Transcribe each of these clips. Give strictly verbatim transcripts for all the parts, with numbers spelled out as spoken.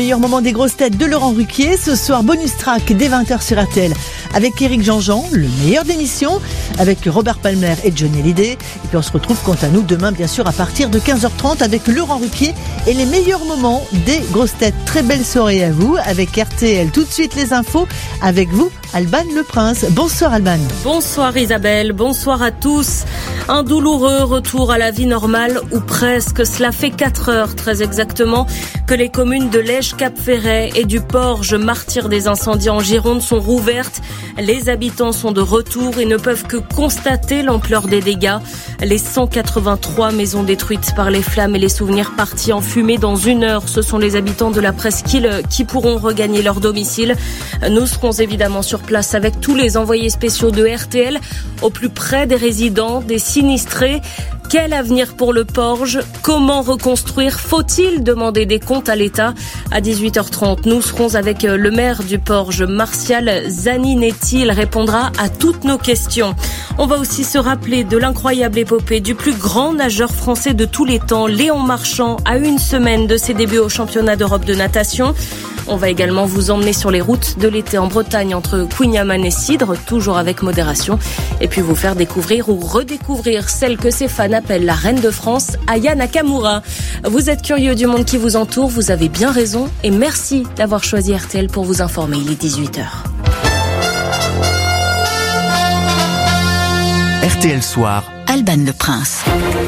meilleurs moments des grosses têtes de Laurent Ruquier. Ce soir, bonus track dès vingt heures sur R T L avec Éric Jean-Jean, le meilleur d'émission, avec Robert Palmer et Johnny Hallyday. Et puis on se retrouve quant à nous demain, bien sûr, à partir de quinze heures trente avec Laurent Ruquier et les meilleurs moments des grosses têtes. Très belle soirée à vous avec R T L. Tout de suite les infos avec vous, Alban Le Prince. Bonsoir Alban. Bonsoir Isabelle, bonsoir à tous. Un douloureux retour à la vie normale, ou presque. Cela fait quatre heures très exactement que les communes de Lège, Cap-Ferret et du Porge, martyrs des incendies en Gironde, sont rouvertes. Les habitants sont de retour et ne peuvent que constater l'ampleur des dégâts. Les cent quatre-vingt-trois maisons détruites par les flammes et les souvenirs partis en fumée dans une heure. Ce sont les habitants de la presqu'île qui pourront regagner leur domicile. Nous serons évidemment sur place avec tous les envoyés spéciaux de R T L au plus près des résidents, des sinistrés. Quel avenir pour le Porge ? Comment reconstruire ? Faut-il demander des comptes à l'État ? À dix-huit heures trente, nous serons avec le maire du Porge, Martial Zaninetti. Il répondra à toutes nos questions. On va aussi se rappeler de l'incroyable épopée du plus grand nageur français de tous les temps, Léon Marchand, à une semaine de ses débuts au championnat d'Europe de natation. On va également vous emmener sur les routes de l'été en Bretagne entre Quignaman et Cidre, toujours avec modération. Et puis vous faire découvrir ou redécouvrir celle que ses fans appellent la reine de France, Aya Nakamura. Vous êtes curieux du monde qui vous entoure, vous avez bien raison. Et merci d'avoir choisi R T L pour vous informer. Il est dix-huit heures. R T L Soir, Alban Le Prince.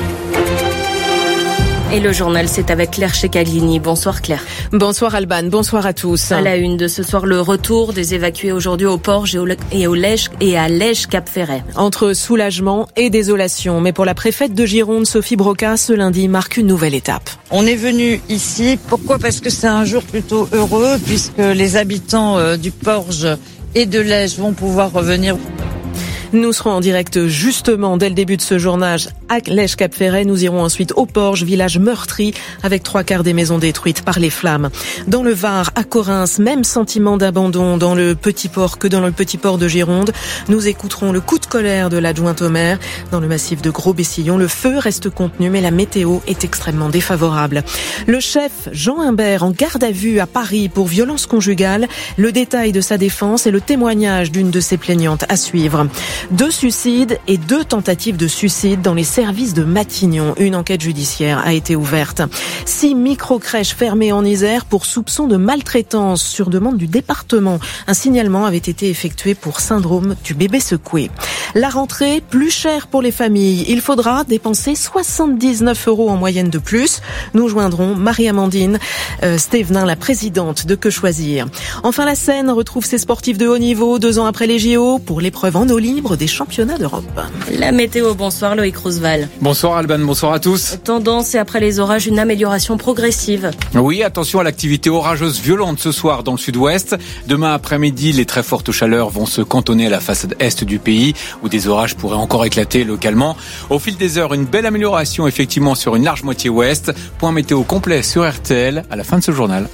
Et le journal, c'est avec Claire Checaglini. Bonsoir Claire. Bonsoir Alban, bonsoir à tous. À la une de ce soir, le retour des évacués aujourd'hui au Porge et, au, et, au Lège, et à Lège-Cap-Ferret. Entre soulagement et désolation. Mais pour la préfète de Gironde, Sophie Broca, ce lundi marque une nouvelle étape. On est venu ici, pourquoi ? Parce que c'est un jour plutôt heureux, puisque les habitants du Porge et de Lège vont pouvoir revenir. Nous serons en direct justement dès le début de ce journal à Lège-Cap-Ferret. Nous irons ensuite au Porge, village meurtri, avec trois quarts des maisons détruites par les flammes. Dans le Var, à Corrins, même sentiment d'abandon dans le petit port que dans le petit port de Gironde. Nous écouterons le coup de colère de l'adjointe au maire. Dans le massif de Gros-Bessillon, le feu reste contenu, mais la météo est extrêmement défavorable. Le chef Jean Imbert en garde à vue à Paris pour violence conjugale. Le détail de sa défense et le témoignage d'une de ses plaignantes à suivre. Deux suicides et deux tentatives de suicide dans les services de Matignon. Une enquête judiciaire a été ouverte. Six micro-crèches fermées en Isère pour soupçon de maltraitance sur demande du département. Un signalement avait été effectué pour syndrome du bébé secoué. La rentrée, plus chère pour les familles. Il faudra dépenser soixante-dix-neuf euros en moyenne de plus. Nous joindrons Marie-Amandine euh, Stévenin, la présidente de Que Choisir. Enfin, la Seine retrouve ses sportifs de haut niveau deux ans après les J O pour l'épreuve en eau libre des championnats d'Europe. La météo, bonsoir Loïc Roosevelt. Bonsoir Alban, bonsoir à tous. Tendance et après les orages, une amélioration progressive. Oui, attention à l'activité orageuse violente ce soir dans le sud-ouest. Demain après-midi, les très fortes chaleurs vont se cantonner à la façade est du pays où des orages pourraient encore éclater localement. Au fil des heures, une belle amélioration effectivement sur une large moitié ouest. Point météo complet sur R T L à la fin de ce journal.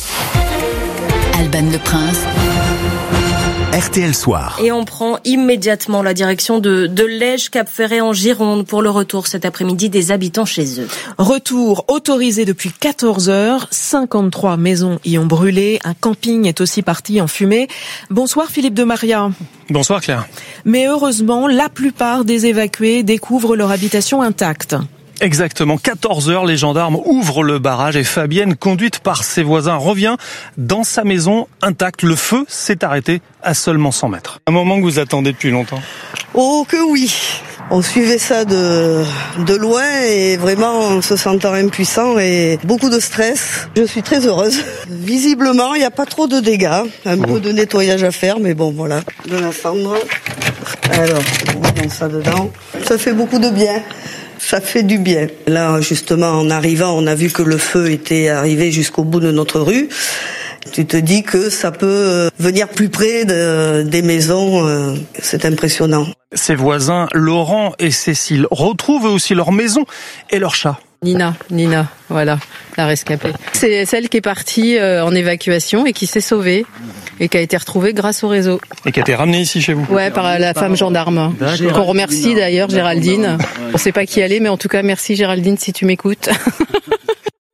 Alban Le Prince. R T L Soir. Et on prend immédiatement la direction de, de Lège-Cap-Ferret en Gironde pour le retour cet après-midi des habitants chez eux. Retour autorisé depuis quatorze heures. cinquante-trois maisons y ont brûlé. Un camping est aussi parti en fumée. Bonsoir Philippe de Maria. Bonsoir Claire. Mais heureusement, la plupart des évacués découvrent leur habitation intacte. Exactement, quatorze heures, les gendarmes ouvrent le barrage et Fabienne, conduite par ses voisins, revient dans sa maison intacte. Le feu s'est arrêté à seulement cent mètres. Un moment que vous attendez depuis longtemps. Oh que oui. On suivait ça de, de loin et vraiment on se sentant impuissant et beaucoup de stress. Je suis très heureuse. Visiblement, il n'y a pas trop de dégâts. Un peu de nettoyage à faire, mais bon, voilà. De la cendre. Alors, on met ça dedans. Ça fait beaucoup de bien. Ça fait du bien. Là, justement, en arrivant, on a vu que le feu était arrivé jusqu'au bout de notre rue. Tu te dis que ça peut venir plus près de, des maisons. C'est impressionnant. Ses voisins, Laurent et Cécile, retrouvent aussi leur maison et leur chat. Nina, Nina, voilà, la rescapée. C'est celle qui est partie en évacuation et qui s'est sauvée et qui a été retrouvée grâce au réseau. Et qui a été ramenée ici chez vous. Ouais, par la femme gendarme. Qu'on remercie d'ailleurs, Géraldine. On ne sait pas qui elle est, mais en tout cas, merci Géraldine si tu m'écoutes.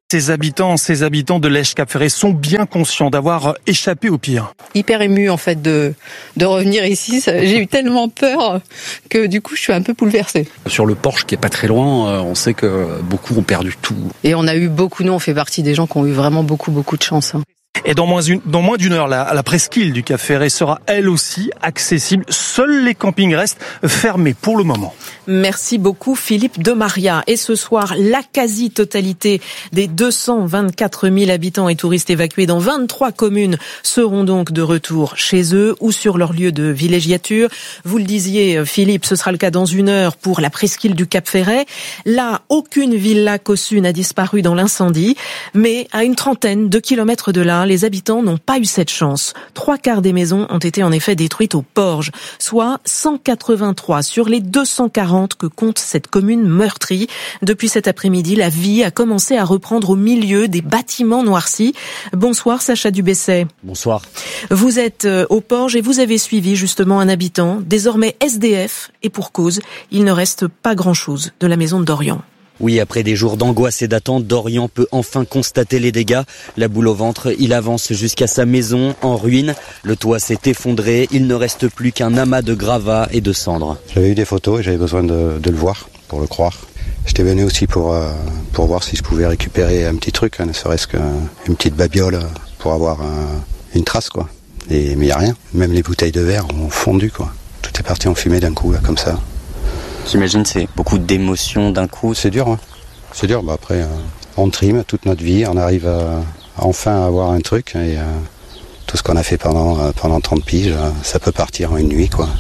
Ces habitants, ces habitants de Lège-Cap-Ferré sont bien conscients d'avoir échappé au pire. Hyper ému en fait de de revenir ici. J'ai eu tellement peur que du coup je suis un peu bouleversée. Sur le Porche qui est pas très loin, on sait que beaucoup ont perdu tout. Et on a eu beaucoup, nous on fait partie des gens qui ont eu vraiment beaucoup beaucoup de chance. Hein. Et dans moins, une, dans moins d'une heure, la, la presqu'île du Cap Ferret sera elle aussi accessible. Seuls les campings restent fermés pour le moment. Merci beaucoup Philippe de Maria. Et ce soir, la quasi-totalité des deux cent vingt-quatre mille habitants et touristes évacués dans vingt-trois communes seront donc de retour chez eux ou sur leur lieu de villégiature. Vous le disiez Philippe, ce sera le cas dans une heure pour la presqu'île du Cap Ferret. Là, aucune villa cossue n'a disparu dans l'incendie, mais à une trentaine de kilomètres de là, les habitants n'ont pas eu cette chance. Trois quarts des maisons ont été en effet détruites au Porge, soit cent quatre-vingt-trois sur les deux cent quarante que compte cette commune meurtrie. Depuis cet après-midi, la vie a commencé à reprendre au milieu des bâtiments noircis. Bonsoir Sacha Dubesset. Bonsoir. Vous êtes au Porge et vous avez suivi justement un habitant, désormais S D F, et pour cause, il ne reste pas grand-chose de la maison de Dorian. Oui, après des jours d'angoisse et d'attente, Dorian peut enfin constater les dégâts. La boule au ventre, il avance jusqu'à sa maison en ruine. Le toit s'est effondré, il ne reste plus qu'un amas de gravats et de cendres. J'avais eu des photos et j'avais besoin de, de le voir, pour le croire. J'étais venu aussi pour, euh, pour voir si je pouvais récupérer un petit truc, hein, ne serait-ce qu'une petite babiole pour avoir un, une trace, quoi. Et, mais il n'y a rien, même les bouteilles de verre ont fondu, quoi. Tout est parti en fumée d'un coup, là, comme ça. J'imagine c'est beaucoup d'émotions d'un coup. C'est dur, hein. C'est dur. Bah après, euh, on trime toute notre vie, on arrive à, à enfin avoir un truc et euh, tout ce qu'on a fait pendant euh, pendant trente piges, euh, ça peut partir en une nuit, quoi.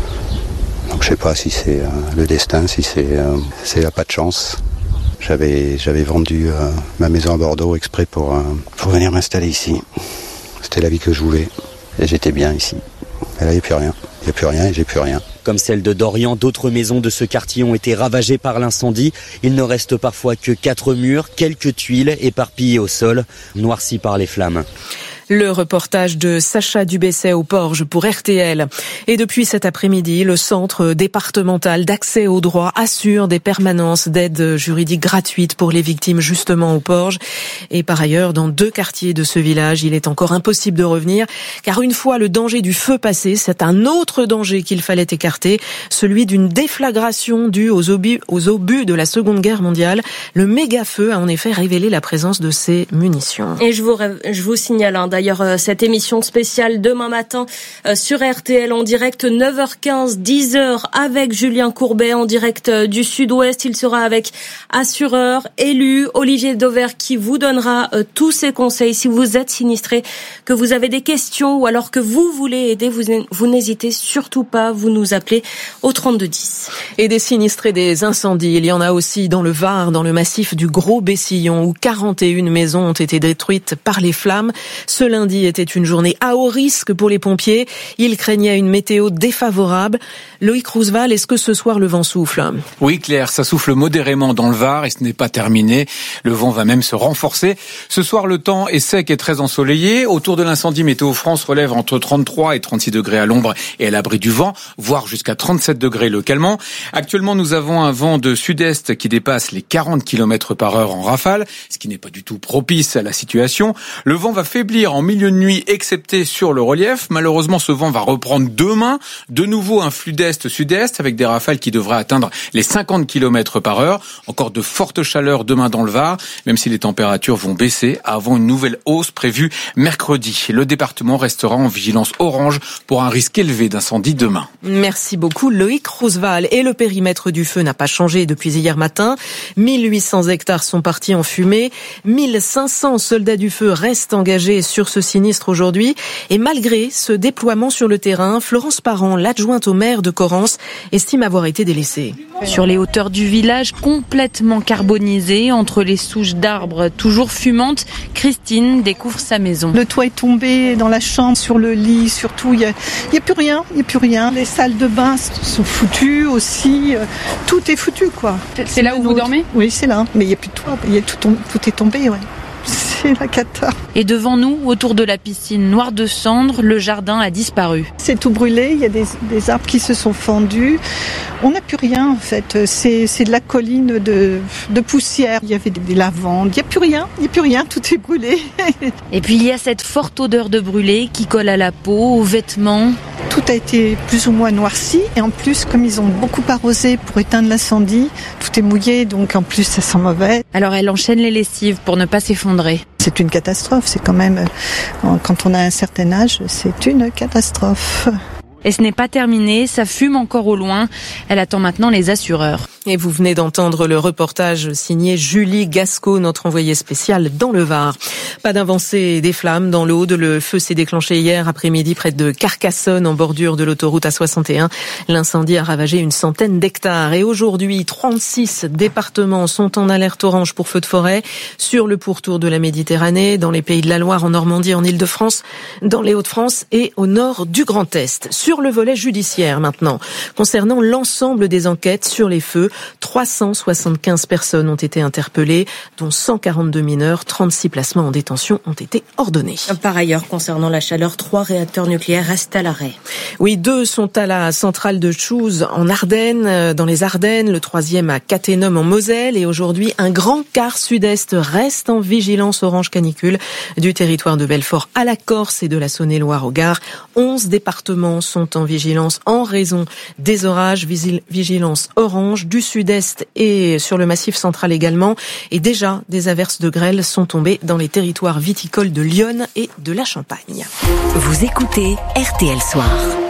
Donc je sais pas si c'est euh, le destin, si c'est euh, c'est la pas de chance. J'avais j'avais vendu euh, ma maison à Bordeaux exprès pour euh, pour venir m'installer ici. C'était la vie que je voulais et j'étais bien ici. Et là, il n'y a plus rien. Il n'y a plus rien et j'ai plus rien. Comme celle de Dorian, d'autres maisons de ce quartier ont été ravagées par l'incendie. Il ne reste parfois que quatre murs, quelques tuiles éparpillées au sol, noircies par les flammes. Le reportage de Sacha Dubesset au Porge pour R T L. Et depuis cet après-midi, le centre départemental d'accès au droit assure des permanences d'aide juridique gratuite pour les victimes justement au Porge. Et par ailleurs, dans deux quartiers de ce village, il est encore impossible de revenir, car une fois le danger du feu passé, c'est un autre danger qu'il fallait écarter, celui d'une déflagration due aux obus, aux obus de la Seconde Guerre mondiale. Le méga-feu a en effet révélé la présence de ces munitions. Et je vous, je vous signale, hein, d'ailleurs, cette émission spéciale demain matin sur R T L en direct, neuf heures quinze, dix heures avec Julien Courbet en direct du Sud-Ouest. Il sera avec assureur, élu, Olivier Dauvert qui vous donnera tous ses conseils. Si vous êtes sinistré, que vous avez des questions ou alors que vous voulez aider, vous, vous n'hésitez surtout pas, vous nous appelez au trente-deux dix. Et des sinistrés des incendies, il y en a aussi dans le Var, dans le massif du Gros Bessillon, où quarante et une maisons ont été détruites par les flammes. Ce lundi était une journée à haut risque pour les pompiers. Ils craignaient une météo défavorable. Loïc Roosevelt, est-ce que ce soir le vent souffle ? Oui Claire, ça souffle modérément dans le Var et ce n'est pas terminé. Le vent va même se renforcer. Ce soir, le temps est sec et très ensoleillé. Autour de l'incendie, Météo France relève entre trente-trois et trente-six degrés à l'ombre et à l'abri du vent, voire jusqu'à trente-sept degrés localement. Actuellement, nous avons un vent de sud-est qui dépasse les quarante kilomètres par heure en rafale, ce qui n'est pas du tout propice à la situation. Le vent va faiblir en milieu de nuit, excepté sur le relief. Malheureusement, ce vent va reprendre demain. De nouveau, un flux d'est-sud-est avec des rafales qui devraient atteindre les cinquante kilomètres par heure. Encore de fortes chaleurs demain dans le Var, même si les températures vont baisser avant une nouvelle hausse prévue mercredi. Le département restera en vigilance orange pour un risque élevé d'incendie demain. Merci beaucoup Loïc Roosevelt. Et le périmètre du feu n'a pas changé depuis hier matin. mille huit cents hectares sont partis en fumée. mille cinq cents soldats du feu restent engagés sur ce sinistre aujourd'hui. Et malgré ce déploiement sur le terrain, Florence Parent, l'adjointe au maire de Corrence, estime avoir été délaissée. Sur les hauteurs du village, complètement carbonisé, entre les souches d'arbres toujours fumantes, Christine découvre sa maison. Le toit est tombé dans la chambre, sur le lit, surtout. Il n'y a, a plus rien, il n'y a plus rien. Les salles de bain sont foutues aussi. Tout est foutu, quoi. C'est là où vous dormez ? Oui, c'est là. Mais il n'y a plus de toit. Il y a tout, tout est tombé, ouais. c'est la cata. Et devant nous, autour de la piscine noire de cendres, le jardin a disparu. C'est tout brûlé, il y a des, des arbres qui se sont fendus. On n'a plus rien en fait, c'est, c'est de la colline de, de poussière. Il y avait des, des lavandes, il n'y a plus rien, il n'y a plus rien, tout est brûlé. Et puis il y a cette forte odeur de brûlé qui colle à la peau, aux vêtements. Tout a été plus ou moins noirci et en plus, comme ils ont beaucoup arrosé pour éteindre l'incendie, tout est mouillé, donc en plus ça sent mauvais. Alors elle enchaîne les lessives pour ne pas s'effondrer. C'est une catastrophe, c'est quand même, quand on a un certain âge, c'est une catastrophe. Et ce n'est pas terminé, ça fume encore au loin. Elle attend maintenant les assureurs. Et vous venez d'entendre le reportage signé Julie Gasco, notre envoyée spéciale dans le Var. Pas d'avancée des flammes dans l'Aude. Le feu s'est déclenché hier après-midi près de Carcassonne, en bordure de l'autoroute A soixante et un. L'incendie a ravagé une centaine d'hectares. Et aujourd'hui, trente-six départements sont en alerte orange pour feu de forêt sur le pourtour de la Méditerranée, dans les Pays de la Loire, en Normandie, en Île-de-France, dans les Hauts-de-France et au nord du Grand Est. Sur le volet judiciaire maintenant, concernant l'ensemble des enquêtes sur les feux, trois cent soixante-quinze personnes ont été interpellées, dont cent quarante-deux mineurs, trente-six placements en détention ont été ordonnés. Par ailleurs, concernant la chaleur, trois réacteurs nucléaires restent à l'arrêt. Oui, deux sont à la centrale de Chooz en Ardennes, dans les Ardennes, le troisième à Cattenom en Moselle, et aujourd'hui, un grand quart sud-est reste en vigilance orange canicule du territoire de Belfort à la Corse et de la Saône-et-Loire au Gard. onze départements sont en vigilance en raison des orages, vigilance orange du sud-est et sur le massif central également. Et déjà, des averses de grêle sont tombées dans les territoires viticoles de l'Yonne et de la Champagne. Vous écoutez R T L Soir.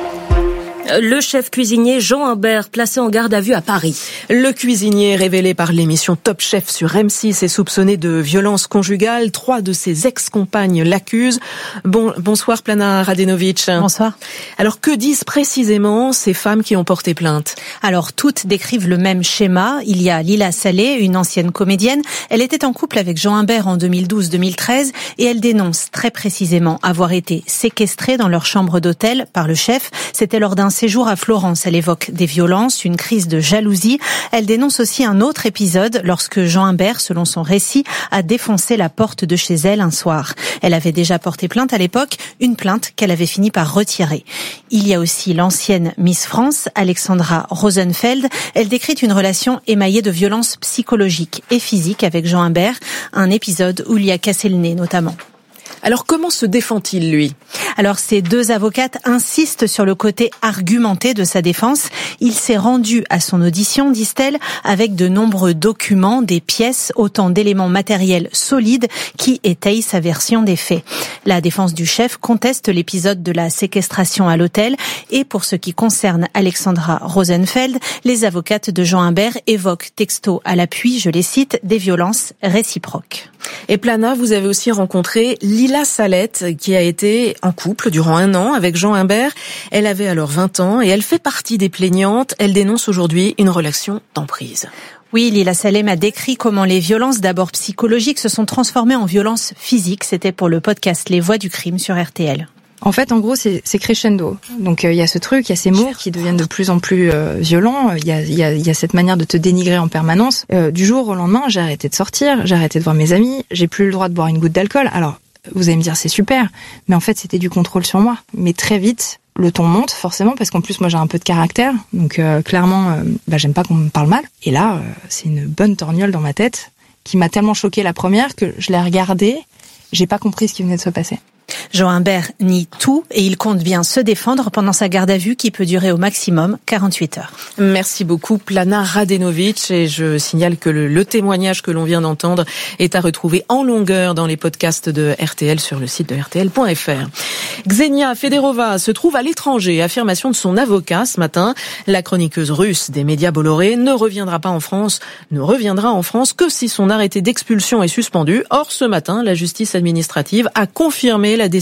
Le chef cuisinier Jean Imbert, placé en garde à vue à Paris. Le cuisinier, révélé par l'émission Top Chef sur M six, est soupçonné de violence conjugale. Trois de ses ex-compagnes l'accusent. Bon, bonsoir Plana Radenovic. Bonsoir. Alors que disent précisément ces femmes qui ont porté plainte? Alors toutes décrivent le même schéma. Il y a Lila Salé, une ancienne comédienne. Elle était en couple avec Jean Imbert en deux mille douze deux mille treize et elle dénonce très précisément avoir été séquestrée dans leur chambre d'hôtel par le chef. C'était lors d'un séjour à Florence. Elle évoque des violences, une crise de jalousie. Elle dénonce aussi un autre épisode lorsque Jean Imbert, selon son récit, a défoncé la porte de chez elle un soir. Elle avait déjà porté plainte à l'époque, une plainte qu'elle avait fini par retirer. Il y a aussi l'ancienne Miss France, Alexandra Rosenfeld. Elle décrit une relation émaillée de violences psychologiques et physiques avec Jean Imbert, un épisode où il y a cassé le nez notamment. Alors comment se défend-il, lui? Alors ces deux avocates insistent sur le côté argumenté de sa défense. Il s'est rendu à son audition, disent-elles, avec de nombreux documents, des pièces, autant d'éléments matériels solides qui étayent sa version des faits. La défense du chef conteste l'épisode de la séquestration à l'hôtel et pour ce qui concerne Alexandra Rosenfeld, les avocates de Jean Imbert évoquent texto à l'appui, je les cite, des violences réciproques. Et Plana, vous avez aussi rencontré Lila Salette, qui a été en couple durant un an avec Jean Imbert. Elle avait alors vingt ans et elle fait partie des plaignantes. Elle dénonce aujourd'hui une relation d'emprise. Oui, Lila Salem a décrit comment les violences d'abord psychologiques se sont transformées en violences physiques. C'était pour le podcast Les Voix du crime sur R T L. En fait, en gros, c'est, c'est crescendo. Donc, il euh, y a ce truc, il y a ces mots qui deviennent de plus en plus euh, violents. Il y a, y, a, y a cette manière de te dénigrer en permanence. Euh, du jour au lendemain, j'ai arrêté de sortir, j'ai arrêté de voir mes amis, j'ai plus le droit de boire une goutte d'alcool. Alors, vous allez me dire, c'est super, mais en fait, c'était du contrôle sur moi. Mais très vite, le ton monte, forcément, parce qu'en plus, moi, j'ai un peu de caractère. Donc, euh, clairement, euh, bah, j'aime pas qu'on me parle mal. Et là, euh, c'est une bonne torgnole dans ma tête qui m'a tellement choquée la première que je l'ai regardée, j'ai pas compris ce qui venait de se passer. Jean Imbert nie tout et il compte bien se défendre pendant sa garde à vue qui peut durer au maximum quarante-huit heures. Merci beaucoup Plana Radenovic et je signale que le, le témoignage que l'on vient d'entendre est à retrouver en longueur dans les podcasts de R T L sur le site de R T L point F R. Xenia Federova se trouve à l'étranger, affirmation de son avocat ce matin. La chroniqueuse russe des médias Bolloré ne reviendra pas en France, ne reviendra en France que si son arrêté d'expulsion est suspendu. Or ce matin, la justice administrative a confirmé la décision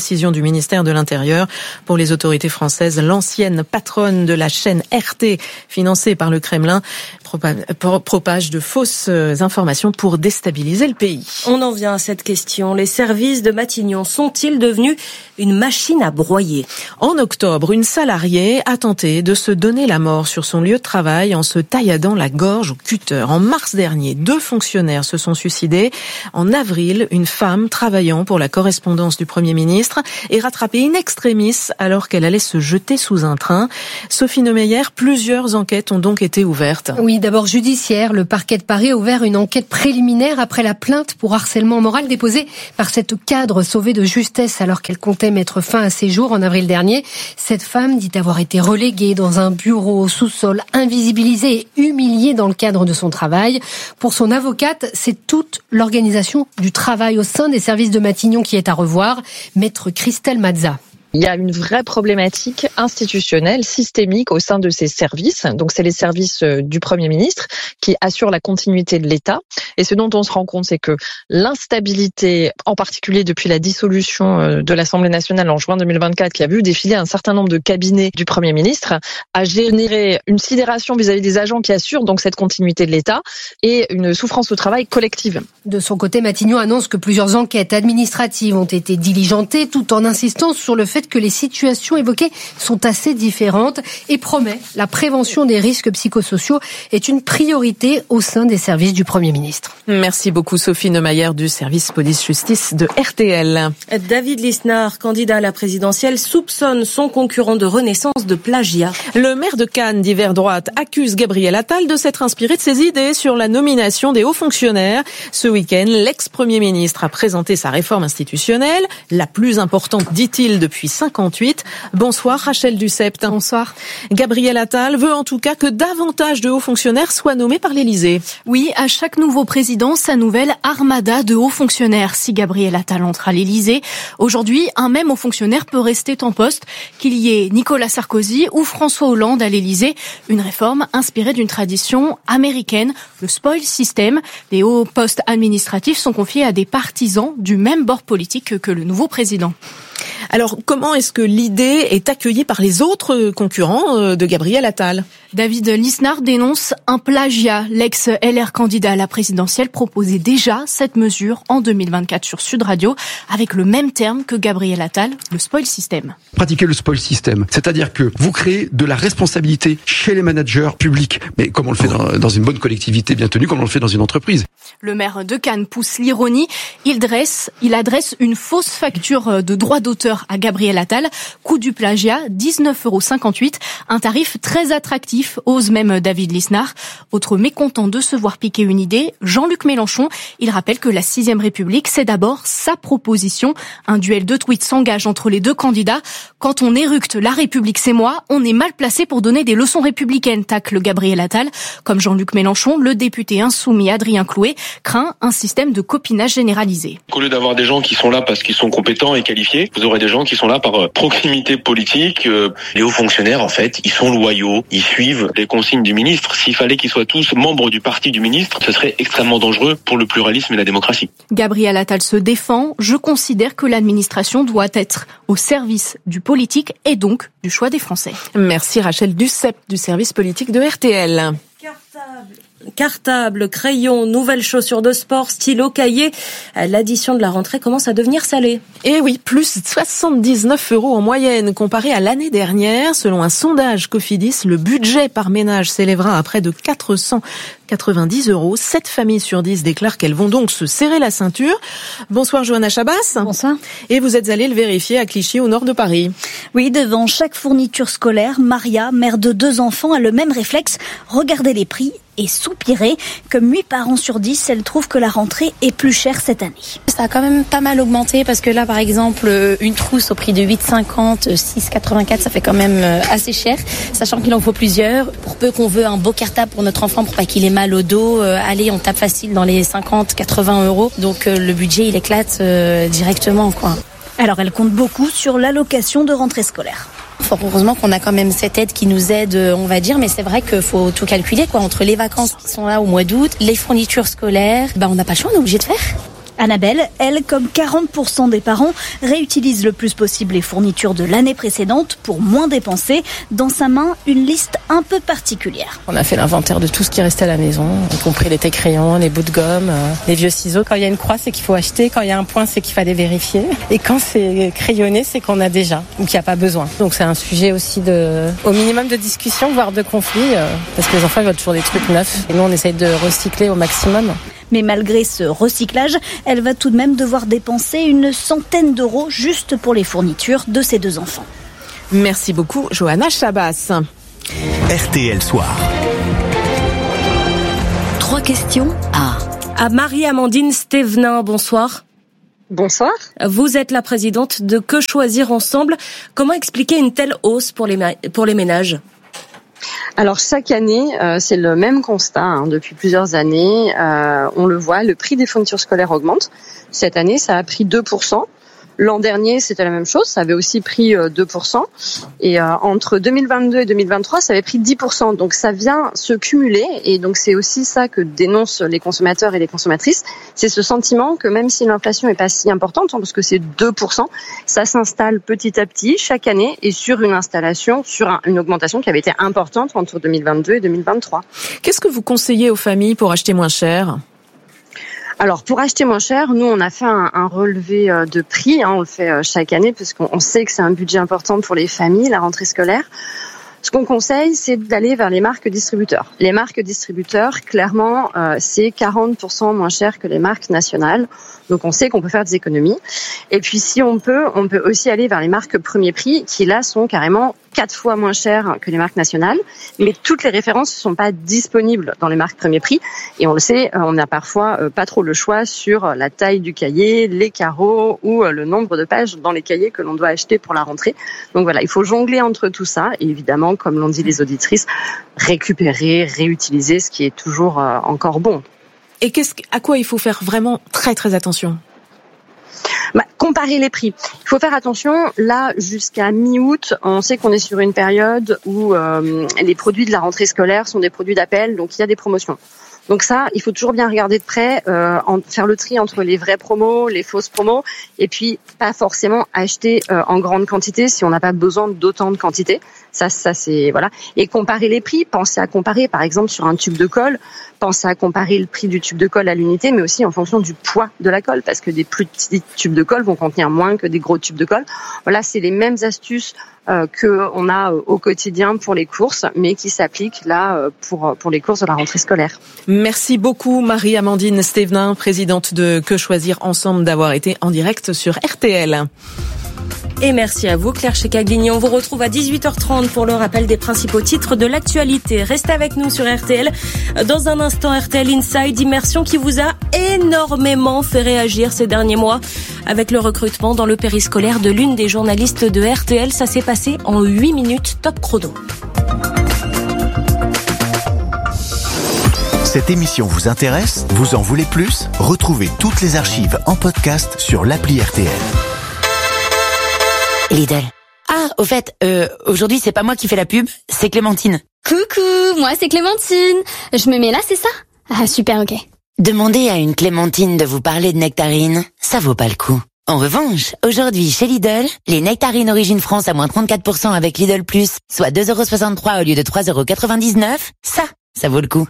décision du ministère de l'Intérieur. Pour les autorités françaises, l'ancienne patronne de la chaîne R T, financée par le Kremlin, propage de fausses informations pour déstabiliser le pays. On en vient à cette question. Les services de Matignon sont-ils devenus une machine à broyer ? En octobre, une salariée a tenté de se donner la mort sur son lieu de travail en se tailladant la gorge au cutter. En mars dernier, deux fonctionnaires se sont suicidés. En avril, une femme travaillant pour la correspondance du Premier ministre est rattrapée in extremis alors qu'elle allait se jeter sous un train. Sophie Neumeyer, plusieurs enquêtes ont donc été ouvertes. Oui, d'abord judiciaire. Le parquet de Paris a ouvert une enquête préliminaire après la plainte pour harcèlement moral déposée par cette cadre sauvée de justesse alors qu'elle comptait mettre fin à ses jours en avril dernier. Cette femme dit avoir été reléguée dans un bureau au sous-sol, invisibilisée et humiliée dans le cadre de son travail. Pour son avocate, c'est toute l'organisation du travail au sein des services de Matignon qui est à revoir. Maître Christelle Mazza. Il y a une vraie problématique institutionnelle, systémique au sein de ces services. Donc, c'est les services du Premier ministre qui assurent la continuité de l'État. Et ce dont on se rend compte, c'est que l'instabilité, en particulier depuis la dissolution de l'Assemblée nationale en juin deux mille vingt-quatre, qui a vu défiler un certain nombre de cabinets du Premier ministre, a généré une sidération vis-à-vis des agents qui assurent donc cette continuité de l'État et une souffrance au travail collective. De son côté, Matignon annonce que plusieurs enquêtes administratives ont été diligentées tout en insistant sur le fait que les situations évoquées sont assez différentes et promet la prévention des risques psychosociaux est une priorité au sein des services du Premier ministre. Merci beaucoup Sophie Neumeyer du service police-justice de R T L. David Lisnard, candidat à la présidentielle, soupçonne son concurrent de Renaissance de plagiat. Le maire de Cannes d'hiver droite accuse Gabriel Attal de s'être inspiré de ses idées sur la nomination des hauts fonctionnaires. Ce week-end, l'ex-premier ministre a présenté sa réforme institutionnelle, la plus importante, dit-il, depuis cinquante-huit. Bonsoir Rachel Dussept. Bonsoir. Gabriel Attal veut en tout cas que davantage de hauts fonctionnaires soient nommés par l'Élysée. Oui, à chaque nouveau président, sa nouvelle armada de hauts fonctionnaires. Si Gabriel Attal entre à l'Élysée, aujourd'hui, un même haut fonctionnaire peut rester en poste, qu'il y ait Nicolas Sarkozy ou François Hollande à l'Élysée. Une réforme inspirée d'une tradition américaine, le spoil system. Les hauts postes administratifs sont confiés à des partisans du même bord politique que le nouveau président. Alors, comment est-ce que l'idée est accueillie par les autres concurrents de Gabriel Attal ? David Lisnard dénonce un plagiat. L'ex-L R candidat à la présidentielle proposait déjà cette mesure en deux mille vingt-quatre sur Sud Radio avec le même terme que Gabriel Attal, le spoil system. Pratiquer le spoil system, c'est-à-dire que vous créez de la responsabilité chez les managers publics, mais comme on le fait dans, dans une bonne collectivité bien tenue, comme on le fait dans une entreprise. Le maire de Cannes pousse l'ironie. Il dresse, il adresse une fausse facture de droit d'auteur à Gabriel Attal. Coût du plagiat, dix-neuf euros cinquante-huit. Un tarif très attractif, ose même David Lisnard. Autre mécontent de se voir piquer une idée, Jean-Luc Mélenchon. Il rappelle que la sixième République, c'est d'abord sa proposition. Un duel de tweets s'engage entre les deux candidats. Quand on éructe la République, c'est moi, on est mal placé pour donner des leçons républicaines, tacle Gabriel Attal. Comme Jean-Luc Mélenchon, le député insoumis Adrien Clouet craint un système de copinage généralisé. Au lieu d'avoir des gens qui sont là parce qu'ils sont compétents et qualifiés, vous aurez des gens qui sont là par proximité politique. Les hauts fonctionnaires, en fait, ils sont loyaux, ils suivent les consignes du ministre. S'il fallait qu'ils soient tous membres du parti du ministre, ce serait extrêmement dangereux pour le pluralisme et la démocratie. Gabriel Attal se défend. Je considère que l'administration doit être au service du politique et donc du choix des Français. Merci Rachel Dussept du service politique de R T L. Cartable. Cartable, crayon, nouvelles chaussures de sport, stylo, cahier. L'addition de la rentrée commence à devenir salée. Et oui, plus soixante-dix-neuf euros en moyenne comparé à l'année dernière. Selon un sondage Cofidis, le budget par ménage s'élèvera à près de quatre cent quatre-vingt-dix euros. sept familles sur dix déclarent qu'elles vont donc se serrer la ceinture. Bonsoir Johanna Chabas. Bonsoir. Et vous êtes allée le vérifier à Clichy, au nord de Paris. Oui, devant chaque fourniture scolaire, Maria, mère de deux enfants, a le même réflexe, regarder les prix et soupirer. Comme huit parents sur dix, elle trouve que la rentrée est plus chère cette année. Ça a quand même pas mal augmenté parce que là, par exemple, une trousse au prix de huit cinquante, six quatre-vingt-quatre, ça fait quand même assez cher, sachant qu'il en faut plusieurs. Pour peu qu'on veut un beau cartable pour notre enfant pour pas qu'il ait mal au dos, euh, allez, on tape facile dans les cinquante, quatre-vingts euros. Donc euh, le budget, il éclate euh, directement, quoi. Alors elle compte beaucoup sur l'allocation de rentrée scolaire. Fort heureusement qu'on a quand même cette aide qui nous aide, on va dire, mais c'est vrai qu'il faut tout calculer, quoi. Entre les vacances qui sont là au mois d'août, les fournitures scolaires, bah on n'a pas le choix, on est obligé de faire. Annabelle, elle, comme quarante pour cent des parents, réutilise le plus possible les fournitures de l'année précédente pour moins dépenser. Dans sa main, une liste un peu particulière. On a fait l'inventaire de tout ce qui restait à la maison, y compris les tailles-crayons, les bouts de gomme, euh, les vieux ciseaux. Quand il y a une croix, c'est qu'il faut acheter. Quand il y a un point, c'est qu'il fallait vérifier. Et quand c'est crayonné, c'est qu'on a déjà ou qu'il n'y a pas besoin. Donc c'est un sujet aussi de, au minimum de discussion, voire de conflit, euh, parce que les enfants ils veulent toujours des trucs neufs. Et nous, on essaye de recycler au maximum. Mais malgré ce recyclage, elle va tout de même devoir dépenser une centaine d'euros juste pour les fournitures de ses deux enfants. Merci beaucoup, Johanna Chabas. R T L Soir. Trois questions à... À Marie-Amandine Stévenin, bonsoir. Bonsoir. Vous êtes la présidente de Que Choisir Ensemble. Comment expliquer une telle hausse pour les, ma- pour les ménages ? Alors chaque année, euh, c'est le même constat hein, depuis plusieurs années. Euh, on le voit, le prix des fournitures scolaires augmente. Cette année, ça a pris deux pour cent. L'an dernier, c'était la même chose, ça avait aussi pris euh, deux pour cent. Et euh, entre deux mille vingt-deux et deux mille vingt-trois, ça avait pris dix pour cent. Donc ça vient se cumuler. Et donc c'est aussi ça que dénoncent les consommateurs et les consommatrices. C'est ce sentiment que même si l'inflation n'est pas si importante, hein, parce que c'est deux pour cent, ça s'installe petit à petit chaque année et sur une installation, sur un, une augmentation qui avait été importante entre deux mille vingt-deux et deux mille vingt-trois. Qu'est-ce que vous conseillez aux familles pour acheter moins cher ? Alors, pour acheter moins cher, nous, on a fait un, un relevé de prix. Hein, on le fait chaque année parce qu'on sait que c'est un budget important pour les familles, la rentrée scolaire. Ce qu'on conseille, c'est d'aller vers les marques distributeurs. Les marques distributeurs, clairement, euh, c'est quarante pour cent moins cher que les marques nationales. Donc, on sait qu'on peut faire des économies. Et puis, si on peut, on peut aussi aller vers les marques premier prix qui, là, sont carrément quatre fois moins chères que les marques nationales. Mais toutes les références ne sont pas disponibles dans les marques premier prix. Et on le sait, on n'a parfois pas trop le choix sur la taille du cahier, les carreaux ou le nombre de pages dans les cahiers que l'on doit acheter pour la rentrée. Donc voilà, il faut jongler entre tout ça. Et évidemment, comme l'ont dit les auditrices, récupérer, réutiliser, ce qui est toujours encore bon. Et qu'est-ce, à quoi il faut faire vraiment très très attention ? Bah, comparer les prix. Il faut faire attention. Là, jusqu'à mi-août, on sait qu'on est sur une période où euh, les produits de la rentrée scolaire sont des produits d'appel, donc il y a des promotions. Donc ça, il faut toujours bien regarder de près, euh, en, faire le tri entre les vraies promos, les fausses promos, et puis pas forcément acheter euh, en grande quantité si on n'a pas besoin d'autant de quantité. Ça, ça c'est voilà. Et comparer les prix. Pensez à comparer, par exemple, sur un tube de colle. Pensez à comparer le prix du tube de colle à l'unité, mais aussi en fonction du poids de la colle, parce que des plus petits tubes de colle vont contenir moins que des gros tubes de colle. Voilà, c'est les mêmes astuces euh, que on a euh, au quotidien pour les courses, mais qui s'appliquent là euh, pour pour les courses de la rentrée scolaire. Merci beaucoup Marie-Amandine Stévenin, présidente de Que Choisir Ensemble, d'avoir été en direct sur R T L. Et merci à vous, Claire Checaglini. On vous retrouve à dix-huit heures trente pour le rappel des principaux titres de l'actualité. Restez avec nous sur R T L. Dans un instant, R T L Inside, immersion qui vous a énormément fait réagir ces derniers mois avec le recrutement dans le périscolaire de l'une des journalistes de R T L. Ça s'est passé en huit minutes, top chrono. Cette émission vous intéresse ? Vous en voulez plus ? Retrouvez toutes les archives en podcast sur l'appli R T L. Lidl. Ah, au fait, euh, aujourd'hui c'est pas moi qui fais la pub, c'est Clémentine. Coucou, moi c'est Clémentine. Je me mets là, c'est ça ? Ah super, ok. Demandez à une Clémentine de vous parler de nectarines, ça vaut pas le coup. En revanche, aujourd'hui chez Lidl, les nectarines Origine France à moins trente-quatre pour cent avec Lidl Plus, soit deux euros soixante-trois au lieu de trois euros quatre-vingt-dix-neuf, ça, ça vaut le coup.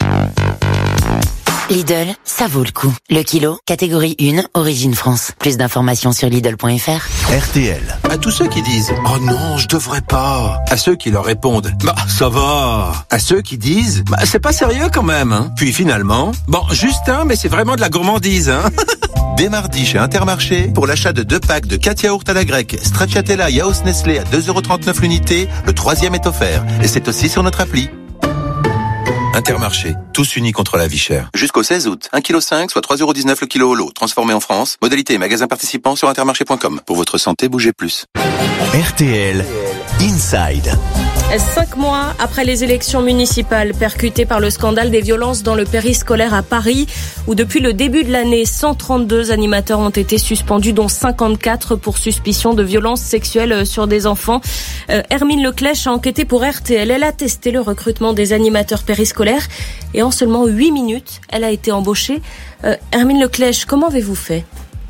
Lidl, ça vaut le coup. Le kilo, catégorie un, Origine France. Plus d'informations sur Lidl point F R. R T L. À tous ceux qui disent « Oh non, je devrais pas ». À ceux qui leur répondent « Bah, ça va ». À ceux qui disent « Bah, c'est pas sérieux quand même, hein ». Puis finalement, bon, juste un, mais c'est vraiment de la gourmandise, hein. Dès mardi chez Intermarché, pour l'achat de deux packs de quatre yaourts à la grecque, Stracciatella Yaourt Nestlé à deux euros trente-neuf l'unité, le troisième est offert. Et c'est aussi sur notre appli. Intermarché, tous unis contre la vie chère. Jusqu'au seize août, un virgule cinq kilos, soit trois euros dix-neuf le kilo au lot, transformé en France. Modalité et magasin participant sur intermarché point com. Pour votre santé, bougez plus. R T L Inside. Cinq mois après les élections municipales percutées par le scandale des violences dans le périscolaire à Paris, où depuis le début de l'année, cent trente-deux animateurs ont été suspendus, dont cinquante-quatre pour suspicion de violences sexuelles sur des enfants. Euh, Hermine Leclèche a enquêté pour R T L. Elle a testé le recrutement des animateurs périscolaires et en seulement huit minutes, elle a été embauchée. Euh, Hermine Leclèche, comment avez-vous fait ?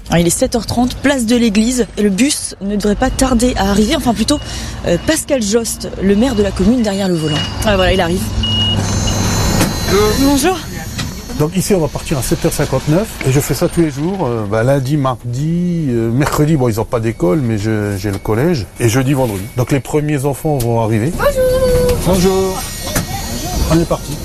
Alors, il est sept heures trente, place de l'église. Le bus ne devrait pas tarder à arriver. Enfin plutôt, euh, Pascal Jost, le maire de la commune, derrière le volant. Ah, voilà, il arrive. Bonjour. Donc ici on va partir à sept heures cinquante-neuf et je fais ça tous les jours, euh, bah, lundi, mardi, euh, mercredi, bon ils n'ont pas d'école mais je, j'ai le collège, et jeudi, vendredi. Donc les premiers enfants vont arriver. Bonjour. Bonjour. On est parti.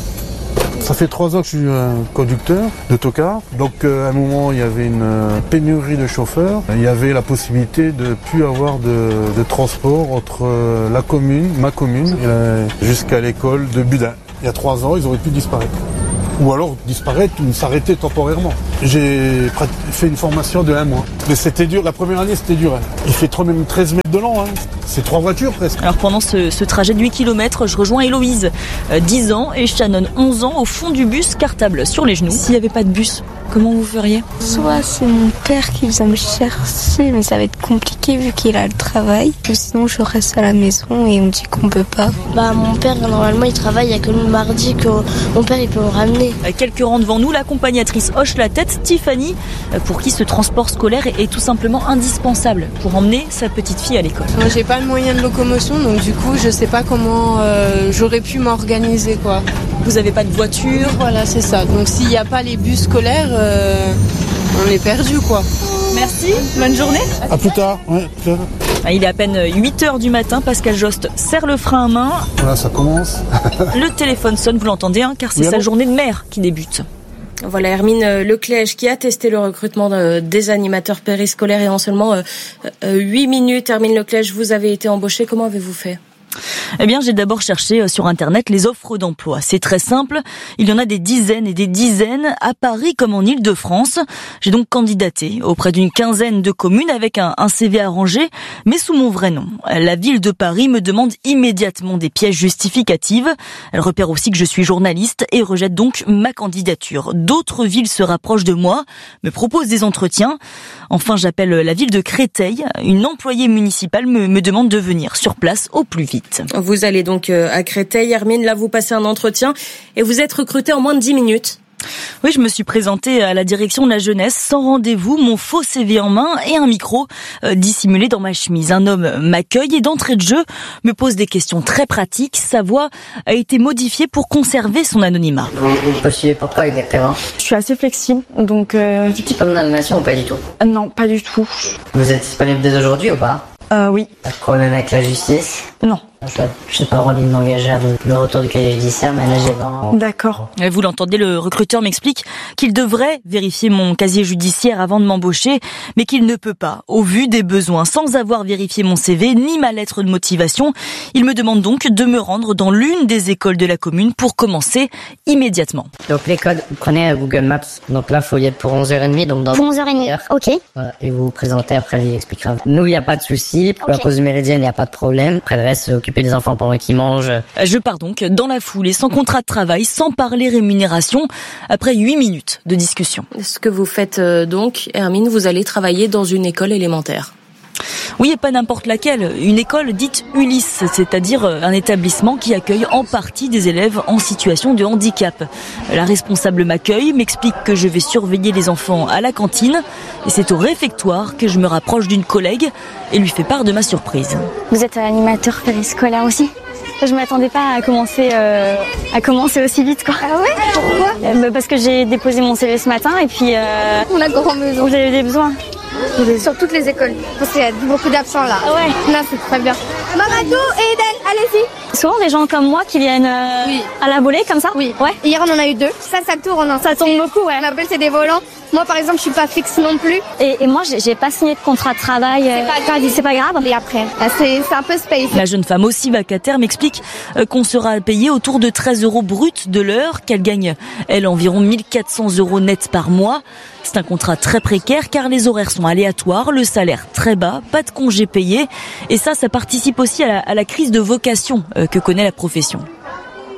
Ça fait trois ans que je suis un conducteur d'autocar. Donc euh, à un moment il y avait une euh, pénurie de chauffeurs. Il y avait la possibilité de plus avoir de, de transport entre euh, la commune, ma commune, et la, jusqu'à l'école de Budin. Il y a trois ans ils auraient pu disparaître. Ou alors disparaître ou s'arrêter temporairement. J'ai fait une formation de un mois. Mais c'était dur, la première année c'était dur. Hein. Il fait même treize mètres de long, hein. C'est trois voitures presque. Alors pendant ce, ce trajet de huit kilomètres, je rejoins Héloïse, euh, dix ans, et Shannon, onze ans, au fond du bus, cartable sur les genoux. S'il n'y avait pas de bus, comment vous feriez ? Soit c'est mon père qui vient me chercher, mais ça va être compliqué vu qu'il a le travail. Ou sinon je reste à la maison et on me dit qu'on peut pas. Bah mon père normalement il travaille, il n'y a que le mardi que mon père il peut me ramener. À quelques rangs devant nous, l'accompagnatrice hoche la tête, Tiffany, pour qui ce transport scolaire est tout simplement indispensable pour emmener sa petite fille à l'école. Moi j'ai pas de moyen de locomotion, donc du coup je sais pas comment euh, j'aurais pu m'organiser quoi. Vous avez pas de voiture ? Voilà, c'est ça. Donc s'il n'y a pas les bus scolaires, euh, on est perdu quoi. Merci, bonne journée. À plus tard. Ouais, plus tard. Il est à peine huit heures du matin, Pascal Jost serre le frein à main. Voilà, ça commence. Le téléphone sonne, vous l'entendez, hein, car c'est oui, sa journée de mère qui débute. Voilà, Hermine Leclège qui a testé le recrutement des animateurs périscolaires et en seulement huit minutes. Hermine Leclège, vous avez été embauchée, comment avez-vous fait ? Eh bien, j'ai d'abord cherché sur Internet les offres d'emploi. C'est très simple. Il y en a des dizaines et des dizaines à Paris comme en Île-de-France. J'ai donc candidaté auprès d'une quinzaine de communes avec un, un C V arrangé, mais sous mon vrai nom. La ville de Paris me demande immédiatement des pièces justificatives. Elle repère aussi que je suis journaliste et rejette donc ma candidature. D'autres villes se rapprochent de moi, me proposent des entretiens. Enfin, j'appelle la ville de Créteil. Une employée municipale me, me demande de venir sur place au plus vite. Vous allez donc à Créteil, Hermine, là vous passez un entretien et vous êtes recrutée en moins de dix minutes. Oui, je me suis présentée à la direction de la jeunesse sans rendez-vous, mon faux C V en main et un micro euh, dissimulé dans ma chemise. Un homme m'accueille et d'entrée de jeu me pose des questions très pratiques. Sa voix a été modifiée pour conserver son anonymat. Vous, vous postulez pourquoi exactement ? Je suis assez flexible, donc... Euh... Tu pas d'animation ou pas du tout ? euh, Non, pas du tout. Vous êtes disponible dès aujourd'hui ou pas ? Euh, oui. Pas de problème avec la justice ? Non. Je n'ai pas envie de m'engager à le retour du casier judiciaire, mais là j'ai vraiment... D'accord. Vous l'entendez, le recruteur m'explique qu'il devrait vérifier mon casier judiciaire avant de m'embaucher, mais qu'il ne peut pas, au vu des besoins. Sans avoir vérifié mon C V ni ma lettre de motivation, il me demande donc de me rendre dans l'une des écoles de la commune pour commencer immédiatement. Donc l'école, vous prenez Google Maps, donc là il faut y être pour onze heures trente, donc dans... Pour onze heures trente, ok. Voilà, et vous vous présentez, après il expliquera. Nous il n'y a pas de souci, pour okay. La pause méridienne il n'y a pas de problème, après le reste, occuper les enfants pendant qu'ils mangent. Je pars donc dans la foulée, sans contrat de travail, sans parler rémunération, après huit minutes de discussion. Ce que vous faites donc, Hermine, vous allez travailler dans une école élémentaire. Oui, et pas n'importe laquelle. Une école dite Ulysse, c'est-à-dire un établissement qui accueille en partie des élèves en situation de handicap. La responsable m'accueille, m'explique que je vais surveiller les enfants à la cantine. Et c'est au réfectoire que je me rapproche d'une collègue et lui fais part de ma surprise. Vous êtes animateur périscolaire aussi ? Je m'attendais pas à commencer euh, à commencer aussi vite quoi. Ah ouais ? Pourquoi ? euh, Parce que j'ai déposé mon C V ce matin et puis euh, on a grand besoin. Vous avez des besoins. Sur toutes les écoles. Parce qu'il y a beaucoup d'absents là. Ouais. Là c'est très bien. Mamadou et Eden, allez-y. Souvent des gens comme moi qui viennent euh, oui. à la volée comme ça. Oui. Ouais. Hier on en a eu deux. Ça ça tourne. Hein. Ça tourne beaucoup ouais. On appelle c'est des volants. Moi par exemple je suis pas fixe non plus. Et, et moi j'ai, j'ai pas signé de contrat de travail. C'est pas grave. C'est pas grave. Et après c'est, c'est un peu space. La jeune femme aussi vacataire m'explique qu'on sera payé autour de treize euros bruts de l'heure, qu'elle gagne elle environ mille quatre cents euros net par mois. C'est un contrat très précaire car les horaires sont aléatoires, le salaire très bas, pas de congés payés. Et ça, ça participe aussi à la, à la crise de vocation euh, que connaît la profession.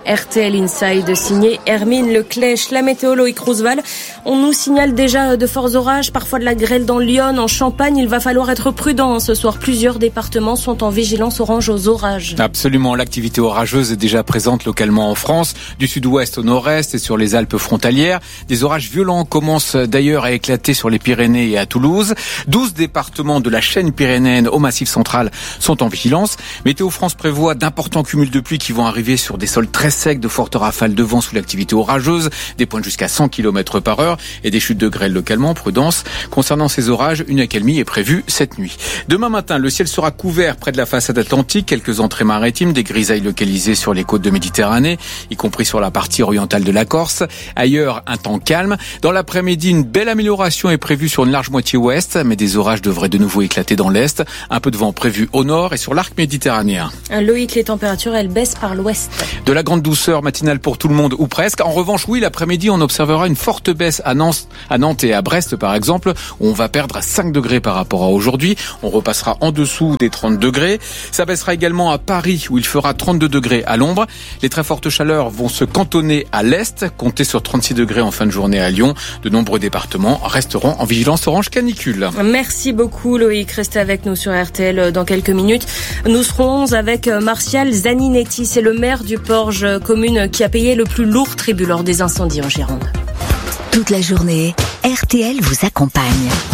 R T L Inside signé Hermine Leclèche. La météo, Loïc Roosevelt, on nous signale déjà de forts orages, parfois de la grêle dans l'Yonne, en Champagne. Il va falloir être prudent. Ce soir, plusieurs départements sont en vigilance orange aux orages. Absolument, l'activité orageuse est déjà présente localement en France, du sud-ouest au nord-est et sur les Alpes frontalières. Des orages violents commencent d'ailleurs à éclater sur les Pyrénées et à Toulouse. douze départements de la chaîne pyrénéenne au Massif central sont en vigilance. Météo France prévoit d'importants cumuls de pluie qui vont arriver sur des sols très secs, de fortes rafales de vent sous l'activité orageuse, des pointes jusqu'à cent kilomètres par heure et des chutes de grêle localement. Prudence. Concernant ces orages, une accalmie est prévue cette nuit. Demain matin, le ciel sera couvert près de la façade atlantique, quelques entrées maritimes, des grisailles localisées sur les côtes de Méditerranée, y compris sur la partie orientale de la Corse. Ailleurs, un temps calme. Dans l'après-midi, une belle amélioration est prévue sur une large moitié ouest, mais des orages devraient de nouveau éclater dans l'est. Un peu de vent prévu au nord et sur l'arc méditerranéen. Loïc, les températures, elles baissent par l'ouest. De la grande douceur matinale pour tout le monde, ou presque. En revanche, oui, l'après-midi, on observera une forte baisse à Nantes, à Nantes et à Brest, par exemple, où on va perdre cinq degrés par rapport à aujourd'hui. On repassera en dessous des trente degrés. Ça baissera également à Paris, où il fera trente-deux degrés à l'ombre. Les très fortes chaleurs vont se cantonner à l'est, compter sur trente-six degrés en fin de journée à Lyon. De nombreux départements resteront en vigilance orange canicule. Merci beaucoup Loïc, restez avec nous sur R T L dans quelques minutes. Nous serons avec Martial Zaninetti, c'est le maire du Porge, commune qui a payé le plus lourd tribut lors des incendies en Gironde. Toute la journée, R T L vous accompagne.